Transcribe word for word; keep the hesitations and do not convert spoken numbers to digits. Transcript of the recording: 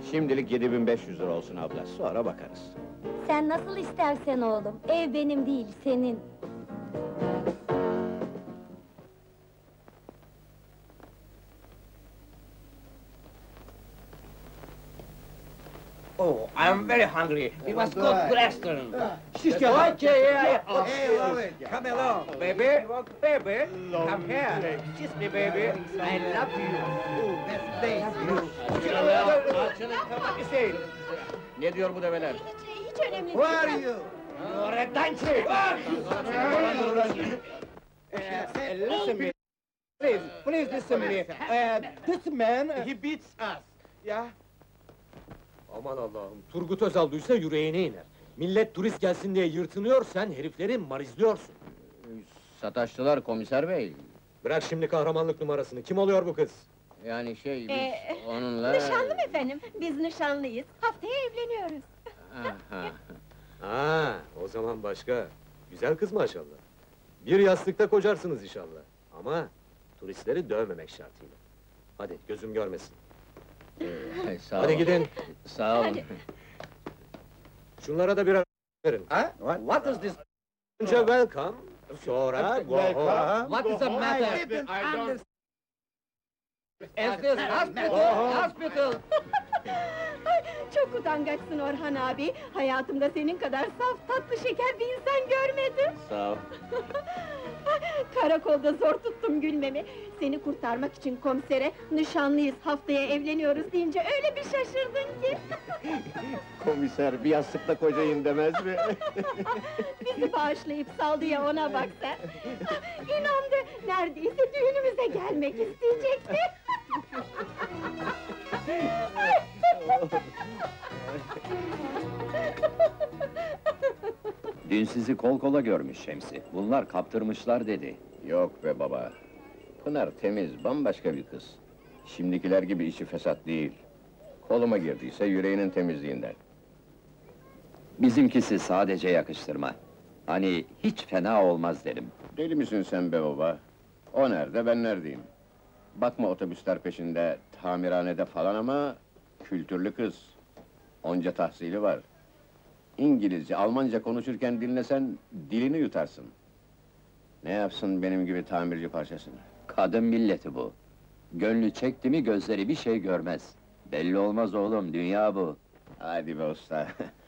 Şimdilik yedi bin beş yüz lira olsun abla, sonra bakarız. Sen nasıl istersen oğlum, ev benim değil, senin. Oh, I'm very hungry. We must go to the restaurant. Şişke! Okay, yeah, yeah. Hey, Okay. love it. Come along, baby. Baby, come here. Kiss me, baby. I love you. Oh, that's nice. Come on, say. Ne diyor bu develer? Hiç, hiç önemli Who are you? You're a dancing. Uh, listen me. Please, please listen me. Uh, this man... He beats us. Yeah? Aman Allah'ım, Turgut Özal duysa yüreğine iner. Millet turist gelsin diye yırtınıyor, sen herifleri marizliyorsun. Sataştılar komiser bey. Bırak şimdi kahramanlık numarasını, kim oluyor bu kız? Yani şey, biz Ee, onunla... Nişanlım efendim, biz nişanlıyız. Haftaya evleniyoruz. Aha. Ha, o zaman başka. Güzel kız maşallah. Bir yastıkta kocarsınız inşallah. Ama turistleri dövmemek şartıyla. Hadi, gözüm görmesin. Ee, sağ Hadi ol. gidin, Sağ olun. Hadi. şunlara da birer verin. Huh? What? What is this? Önce welcome, sonra go home. What is the matter? I don't... Is this hospital? Hospital! Ay, çok utangaçsın Orhan abi. Hayatımda senin kadar saf, tatlı, şeker bir insan görmedim. Sağ ol. Karakolda zor tuttum gülmemi. Seni kurtarmak için komisere, nişanlıyız, haftaya evleniyoruz deyince öyle bir şaşırdın ki. Komiser, bir yastıkta kocayım demez mi? Bizi bağışlayıp saldı ya, ona bak sen. İnandı, neredeyse düğünümüze gelmek isteyecekti. Dün sizi kol kola görmüş Şemsi. Bunlar kaptırmışlar dedi. Yok be baba. Pınar temiz, bambaşka bir kız. Şimdikiler gibi içi fesat değil. Koluma girdiyse yüreğinin temizliğinden. Bizimkisi sadece yakıştırma. Hani hiç fena olmaz derim. Deli misin sen be baba? O nerede, ben neredeyim? Bakma otobüsler peşinde, tamirhanede falan ama... ...kültürlü kız. Onca tahsili var. İngilizce, Almanca konuşurken dinlesen, dilini yutarsın. Ne yapsın benim gibi tamirci parçasını? Kadın milleti bu. Gönlü çekti mi gözleri bir şey görmez. Belli olmaz oğlum, dünya bu. Hadi be usta.